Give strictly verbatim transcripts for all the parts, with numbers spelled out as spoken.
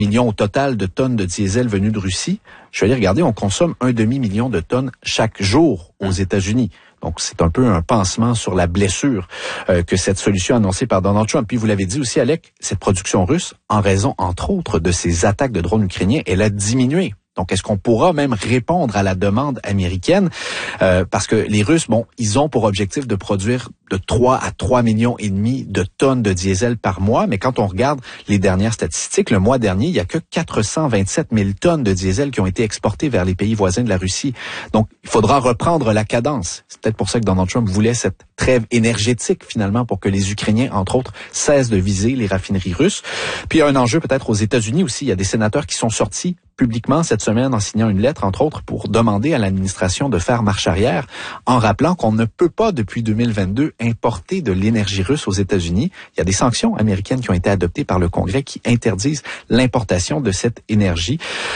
millions au total de tonnes de diesel venues de Russie. Je suis allé regarder, on consomme un demi-million de tonnes chaque jour aux États-Unis. Donc, c'est un peu un pansement sur la blessure euh, que cette solution annoncée par Donald Trump. Puis, vous l'avez dit aussi, Alec, cette production russe, en raison, entre autres, de ces attaques de drones ukrainiens, elle a diminué. Donc, est-ce qu'on pourra même répondre à la demande américaine? Euh, parce que les Russes, bon, ils ont pour objectif de produire de trois à trois millions et demi de tonnes de diesel par mois. Mais quand on regarde les dernières statistiques, le mois dernier, il y a que quatre cent vingt-sept mille tonnes de diesel qui ont été exportées vers les pays voisins de la Russie. Donc, il faudra reprendre la cadence. C'est peut-être pour ça que Donald Trump voulait cette trêve énergétique, finalement, pour que les Ukrainiens, entre autres, cessent de viser les raffineries russes. Puis, il y a un enjeu peut-être aux États-Unis aussi. Il y a des sénateurs qui sont sortis publiquement cette semaine en signant une lettre, entre autres, pour demander à l'administration de faire marche arrière, en rappelant qu'on ne peut pas, depuis deux mille vingt-deux, importer de l'énergie russe aux États-Unis. Il y a des sanctions américaines qui ont été adoptées par le Congrès qui interdisent l'importation de cette énergie.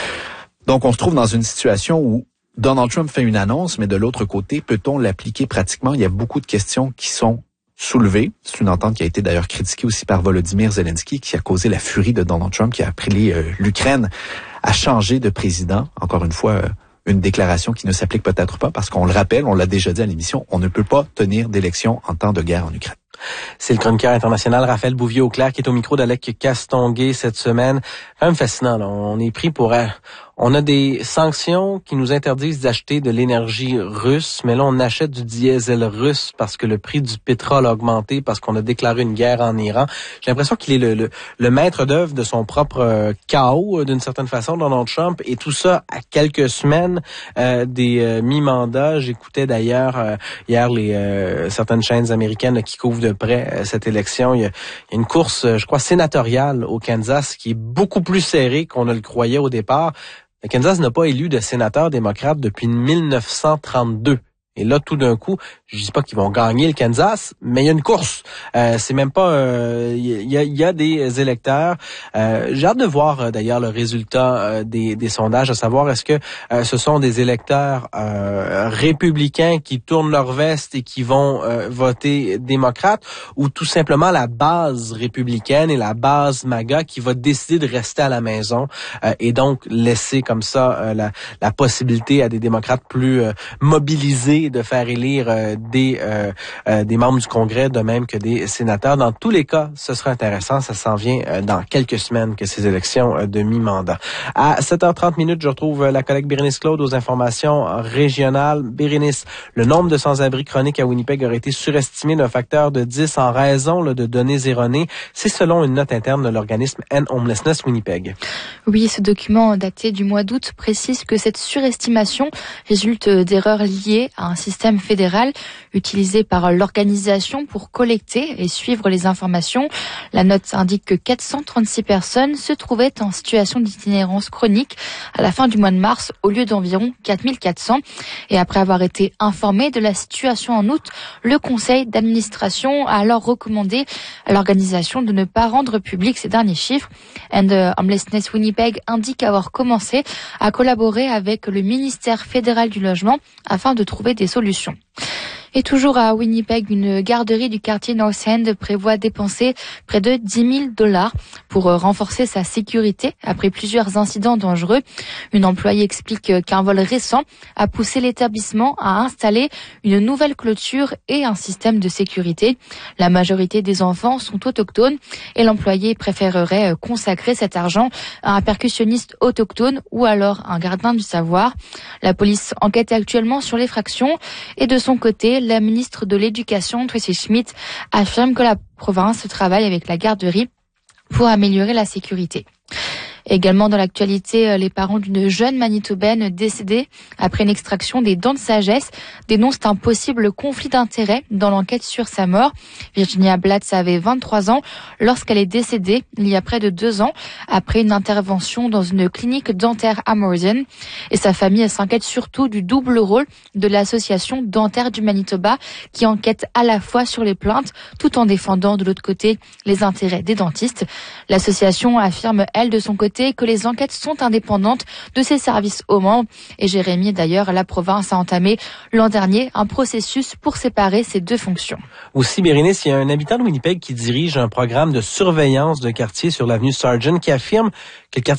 Donc, on se trouve dans une situation où Donald Trump fait une annonce, mais de l'autre côté, peut-on l'appliquer pratiquement? Il y a beaucoup de questions qui sont soulevées. C'est une entente qui a été d'ailleurs critiquée aussi par Volodymyr Zelensky, qui a causé la furie de Donald Trump, qui a appelé euh, l'Ukraine à changer de président. Encore une fois, euh, une déclaration qui ne s'applique peut-être pas, parce qu'on le rappelle, on l'a déjà dit à l'émission, on ne peut pas tenir d'élection en temps de guerre en Ukraine. C'est le chroniqueur international Raphaël Bouvier-Auclair qui est au micro d'Alec Castonguay cette semaine. Quand même fascinant, là. On est pris pour... On a des sanctions qui nous interdisent d'acheter de l'énergie russe, mais là, on achète du diesel russe parce que le prix du pétrole a augmenté, parce qu'on a déclaré une guerre en Iran. J'ai l'impression qu'il est le, le, le maître d'œuvre de son propre euh, chaos, d'une certaine façon, Donald Trump, et tout ça à quelques semaines euh, des euh, mi-mandats. J'écoutais d'ailleurs euh, hier les euh, certaines chaînes américaines là, qui couvrent de près euh, cette élection. Il y, a, il y a une course, euh, je crois, sénatoriale au Kansas qui est beaucoup plus serrée qu'on ne le croyait au départ. Le Kansas n'a pas élu de sénateur démocrate depuis mille neuf cent trente-deux. Et là, tout d'un coup, je dis pas qu'ils vont gagner le Kansas, mais il y a une course. Euh, c'est même pas... Euh, il y, a, il y a des électeurs. Euh, j'ai hâte de voir euh, d'ailleurs le résultat euh, des, des sondages, à savoir est-ce que euh, ce sont des électeurs euh, républicains qui tournent leur veste et qui vont euh, voter démocrate, ou tout simplement la base républicaine et la base MAGA qui va décider de rester à la maison euh, et donc laisser comme ça euh, la, la possibilité à des démocrates plus euh, mobilisés de faire élire euh, des euh, euh, des membres du Congrès, de même que des sénateurs. Dans tous les cas, ce sera intéressant. Ça s'en vient euh, dans quelques semaines que ces élections euh, de mi-mandat. À sept heures trente minutes, je retrouve euh, la collègue Bérénice Claude aux informations régionales. Bérénice, le nombre de sans-abri chroniques à Winnipeg aurait été surestimé d'un facteur de dix en raison là, de données erronées. C'est selon une note interne de l'organisme End Homelessness Winnipeg. Oui, ce document daté du mois d'août précise que cette surestimation résulte d'erreurs liées à un système fédéral utilisé par l'organisation pour collecter et suivre les informations. La note indique que quatre cent trente-six personnes se trouvaient en situation d'itinérance chronique à la fin du mois de mars au lieu d'environ quatre mille quatre cents. Et après avoir été informé de la situation en août, le conseil d'administration a alors recommandé à l'organisation de ne pas rendre public ces derniers chiffres. And Homelessness Winnipeg indique avoir commencé à collaborer avec le ministère fédéral du logement afin de trouver des solutions. Et toujours à Winnipeg, une garderie du quartier North End prévoit dépenser près de dix mille dollars pour renforcer sa sécurité après plusieurs incidents dangereux. Une employée explique qu'un vol récent a poussé l'établissement à installer une nouvelle clôture et un système de sécurité. La majorité des enfants sont autochtones et l'employé préférerait consacrer cet argent à un percussionniste autochtone ou alors un gardien du savoir. La police enquête actuellement sur l'effraction et de son côté, la ministre de l'Éducation, Tracy Schmidt, affirme que la province travaille avec la garderie pour améliorer la sécurité. Également dans l'actualité, les parents d'une jeune Manitobaine décédée après une extraction des dents de sagesse dénoncent un possible conflit d'intérêts dans l'enquête sur sa mort. Virginia Blatz avait vingt-trois ans lorsqu'elle est décédée il y a près de deux ans après une intervention dans une clinique dentaire à Morrison. Et sa famille s'inquiète surtout du double rôle de l'association dentaire du Manitoba qui enquête à la fois sur les plaintes tout en défendant de l'autre côté les intérêts des dentistes. L'association affirme, elle, de son côté, que les enquêtes sont indépendantes de ses services aux membres. Et Jérémy, d'ailleurs, la province a entamé l'an dernier un processus pour séparer ces deux fonctions. Aussi, Bérénice, il y a un habitant de Winnipeg qui dirige un programme de surveillance de quartier sur l'avenue Sargent qui affirme que le quartier